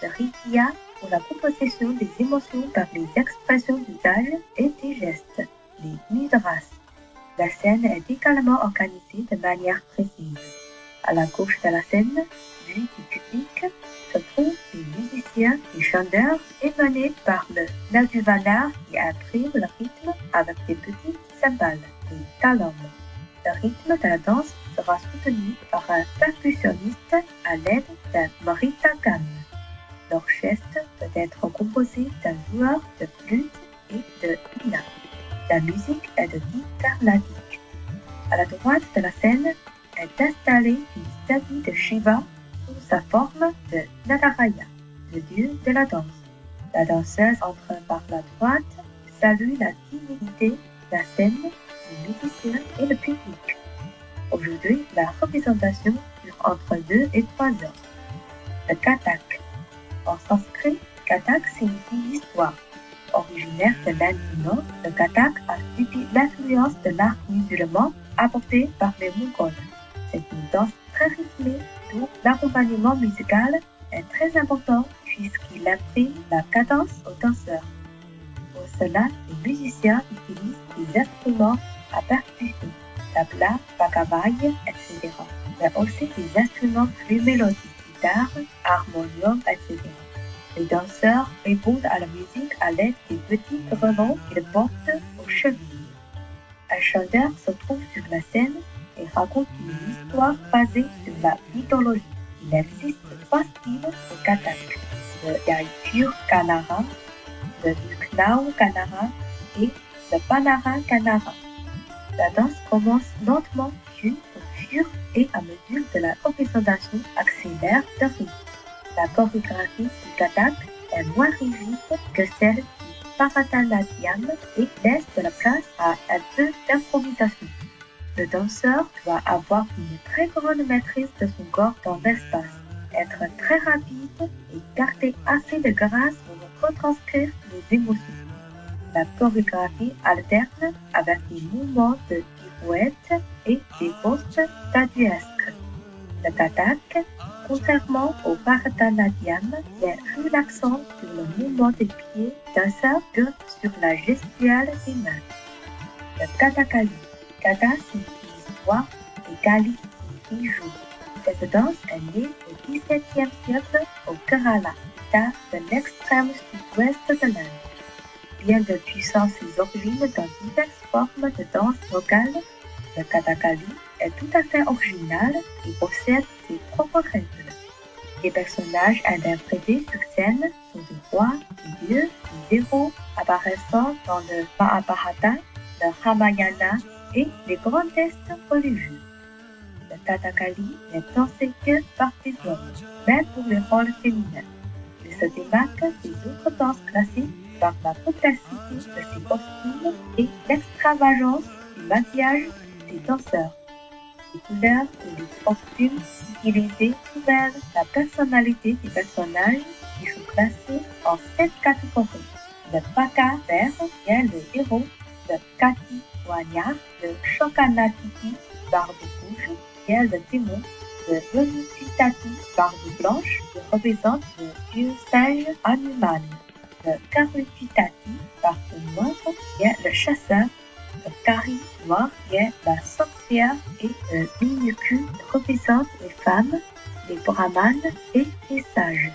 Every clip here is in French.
le ritia pour la composition des émotions par les expressions du visage et des gestes, les mudras. La scène est également organisée de manière précise. À la gauche de la scène, vue du public, se trouvent les musiciens et chanteurs émenés par le Naduvana qui imprime le rythme avec des petits cymbales, les talam. Le rythme de la danse sera soutenu par un percussionniste à l'aide d'un maritagan. L'orchestre peut être composé d'un joueur de flûte et de vina. La musique est de type carnatique. À la droite de la scène est installée une statue de Shiva sous sa forme de Nadaraya, le dieu de la danse. La danseuse entre par la droite salue la timidité, la scène, les musiciens et le public. Aujourd'hui, la représentation dure entre 2 et 3 heures. Le Kathak. En sanskrit, Kathak signifie histoire. Originaire de l'Inde du Nord, le Kathak a subi l'influence de l'art musulman apporté par les Mongols. C'est une danse très rythmée, d'où l'accompagnement musical est très important puisqu'il imprime la cadence aux danseurs. Pour cela, les musiciens utilisent des instruments à percussion, tabla, bagavai, etc. Mais aussi des instruments plus mélodiques, guitare, harmonium, etc. Les danseurs répondent à la musique à l'aide des petits grelons qu'ils portent aux chevilles. Un chanteur se trouve sur la scène et raconte une histoire basée sur la mythologie. Il existe 3 styles au Kathak, le Yaikur Kanara, le Yuknao Kanara et le Panara Kanara. La danse commence lentement puis au fur et à mesure de la représentation accélère de rythme. La chorégraphie du Kathak est moins rigide que celle du Bharatanatyam et laisse de la place à un peu d'improvisation. Le danseur doit avoir une très grande maîtrise de son corps dans l'espace, être très rapide et garder assez de grâce pour retranscrire les émotions. La chorégraphie alterne avec des mouvements de pirouettes et des postes statuesques. Le Kathak, contrairement au Bharatanatyam, met plus l'accent sur le mouvement des pieds danseurs que sur la gestuelle des mains. Le Kathakali. Katha signifie histoire et Kali signifie jour. Cette danse est née au XVIIe siècle au Kerala, état de l'extrême sud-ouest de l'Inde. Bien de puissant ses origines dans diverses formes de danse locale, le Kathakali est tout à fait original et possède ses propres règles. Les personnages interprétés sur scène sont des rois, des dieux, des héros apparaissant dans le Mahabharata, le Ramayana et les grands textes religieux. Le Kathakali n'est dansé que par des hommes, même pour les rôles féminins. Il se démarque des autres danses classiques par la complexité de ses costumes et l'extravagance du maquillage des danseurs. Les couleurs et les costumes utilisés révèlent la personnalité des personnages qui sont classés en 7 catégories. Le Paka vert est le héros, le Kati Wanya, le Shokanatiki, barbe rouge, qui est le démon, le Yonutitati, barbe blanche, qui représente le dieu sage Hanuman, le Karutitati, barbe noire, qui est le chasseur, le Kari noir, qui est la sorcière, et le Minuku, qui représente les femmes, les brahmanes et les sages.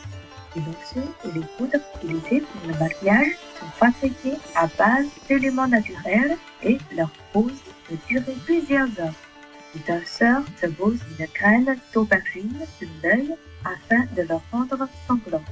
Les lotions et les poudres utilisées pour le maquillage sont fabriquées à base d'éléments naturels et leur pose peut durer plusieurs heures. Les danseurs se posent une graine d'aubergine sur l'œil afin de le rendre sanglant.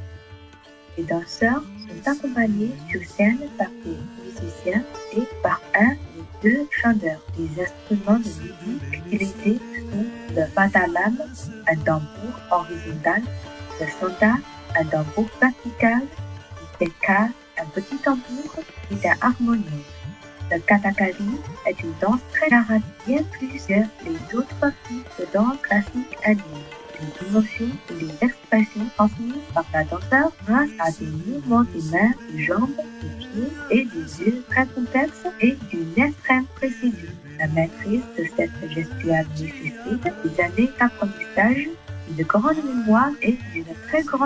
Les danseurs sont accompagnés sur scène par des musiciens et par un ou 2 chanteurs. Les instruments de musique utilisés sont le madalam, un tambour horizontal, le sanda, un tambour vertical, le teka, un petit tambour et un harmonium. Le Kathakali est une danse très narrative, bien plus que les autres types de danse classiques indiennes. Les émotions et les expressions transmises par la danseuse grâce à des mouvements des mains, des jambes, des pieds et des yeux très complexes et d'une extrême précision. La maîtrise de cette gestuelle nécessite des années d'apprentissage, une grande mémoire et une très grande